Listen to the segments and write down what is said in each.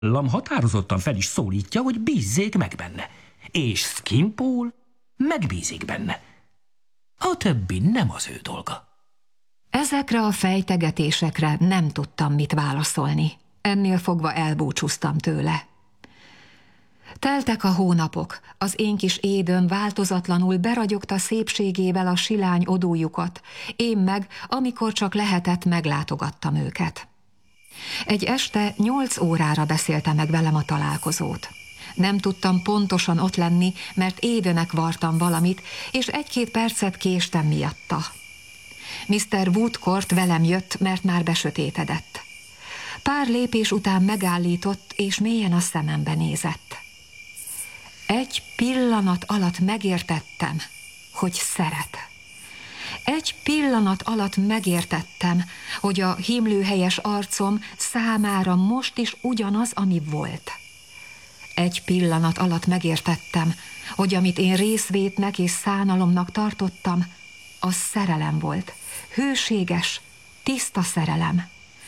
Lam határozottan fel is szólítja, hogy bízzék meg benne. És Skimpole megbízik benne. A többi nem az ő dolga. Ezekre a fejtegetésekre nem tudtam mit válaszolni. Ennél fogva elbúcsúztam tőle. Teltek a hónapok, az én kis Édön változatlanul beragyogta szépségével a silány odújukat, én meg, amikor csak lehetett, meglátogattam őket. Egy este 8 órára beszélte meg velem a találkozót. Nem tudtam pontosan ott lenni, mert Édönek vartam valamit, és 1-2 percet késtem miatta. Mr. Woodcourt velem jött, mert már besötétedett. Pár lépés után megállított, és mélyen a szemembe nézett. Egy pillanat alatt megértettem, hogy szeret. Egy pillanat alatt megértettem, hogy a himlőhelyes arcom számára most is ugyanaz, ami volt. Egy pillanat alatt megértettem, hogy amit én részvétnek és szánalomnak tartottam, az szerelem volt. Hőséges, tiszta szerelem.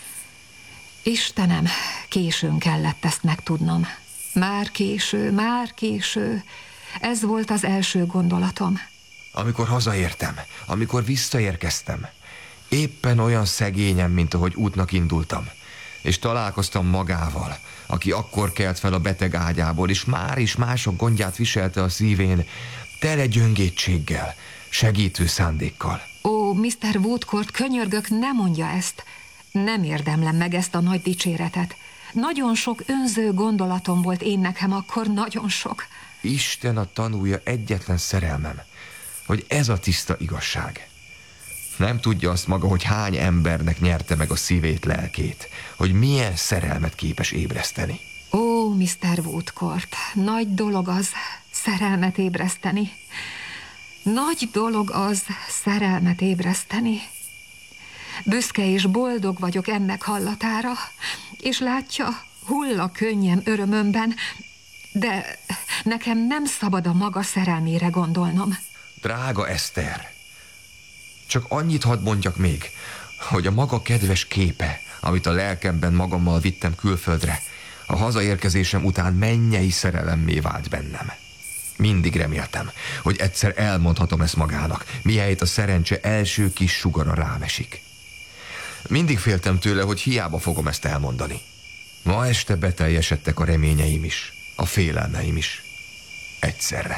Istenem, későn kellett ezt megtudnom. Már késő, már késő. Ez volt az első gondolatom. Amikor hazaértem, amikor visszaérkeztem, éppen olyan szegényen, mint ahogy útnak indultam, és találkoztam magával, aki akkor kelt fel a beteg ágyából, és már is mások gondját viselte a szívén, tele gyöngétséggel, segítő szándékkal. Ó, Mr. Woodcourt, könyörgök, ne mondja ezt. Nem érdemlem meg ezt a nagy dicséretet. Nagyon sok önző gondolatom volt én nekem akkor, nagyon sok. Isten a tanúja egyetlen szerelmem, hogy ez a tiszta igazság. Nem tudja azt maga, hogy hány embernek nyerte meg a szívét, lelkét, hogy milyen szerelmet képes ébreszteni. Ó, Mr. Woodcourt, nagy dolog az szerelmet ébreszteni. Nagy dolog az szerelmet ébreszteni. Büszke és boldog vagyok ennek hallatára, és látja, hull a könnyem örömömben, de nekem nem szabad a maga szerelmére gondolnom. Drága Eszter, csak annyit hadd mondjak még, hogy a maga kedves képe, amit a lelkemben magammal vittem külföldre, a hazaérkezésem után mennyei szerelemmé vált bennem. Mindig reméltem, hogy egyszer elmondhatom ezt magának, mihelyt a szerencse első kis sugara rám esik. Mindig féltem tőle, hogy hiába fogom ezt elmondani. Ma este beteljesedtek a reményeim is, a félelmeim is. Egyszerre.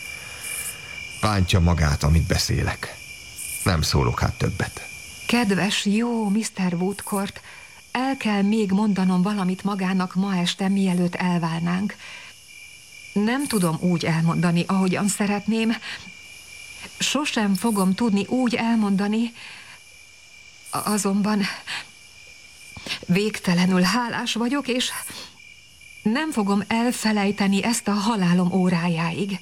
Bántja magát, amit beszélek. Nem szólok hát többet. Kedves, jó Mr. Woodcourt, el kell még mondanom valamit magának ma este, mielőtt elválnánk. Nem tudom úgy elmondani, ahogyan szeretném. Sosem fogom tudni úgy elmondani, azonban végtelenül hálás vagyok, és nem fogom elfelejteni ezt a halálom órájáig.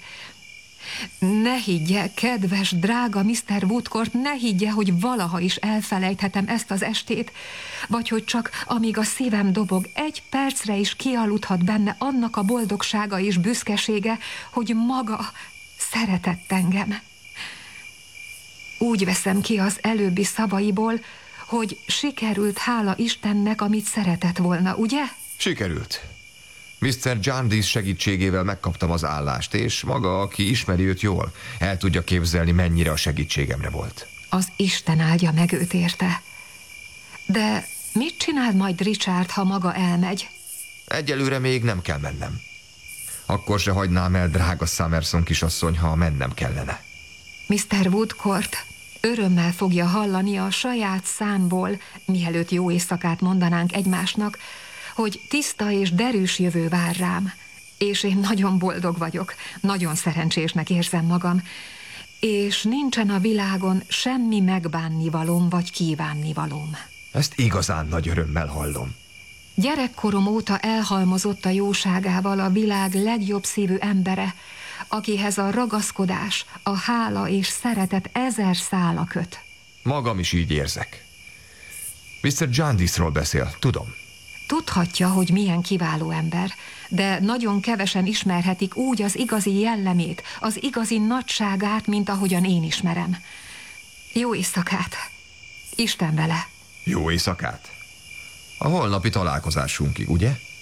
Ne higgye, kedves, drága Mr. Woodcourt, ne higgye, hogy valaha is elfelejthetem ezt az estét, vagy hogy csak amíg a szívem dobog, 1 percre is kialudhat benne annak a boldogsága és büszkesége, hogy maga szeretett engem. Úgy veszem ki az előbbi szavaiból, hogy sikerült, hála Istennek, amit szeretett volna, ugye? Sikerült. Mr. Jarndyce segítségével megkaptam az állást, és maga, aki ismeri őt jól, el tudja képzelni, mennyire a segítségemre volt. Az Isten áldja meg őt érte. De mit csinál majd Richard, ha maga elmegy? Egyelőre még nem kell mennem. Akkor se hagynám el drága Summerson kisasszony, ha mennem kellene. Mr. Woodcourt örömmel fogja hallani a saját számból, mielőtt jó éjszakát mondanánk egymásnak, hogy tiszta és derűs jövő vár rám, és én nagyon boldog vagyok, nagyon szerencsésnek érzem magam, és nincsen a világon semmi megbánnivalóm vagy kívánnivalóm. Ezt igazán nagy örömmel hallom. Gyerekkorom óta elhalmozott a jóságával a világ legjobb szívű embere, akihez a ragaszkodás, a hála és szeretet 1000 szála köt. Magam is így érzek. Mr. Jarndyce-ról beszél, tudom. Tudhatja, hogy milyen kiváló ember, de nagyon kevesen ismerhetik úgy az igazi jellemét, az igazi nagyságát, mint ahogyan én ismerem. Jó éjszakát! Isten vele! Jó éjszakát! A holnapi találkozásunkig, ugye?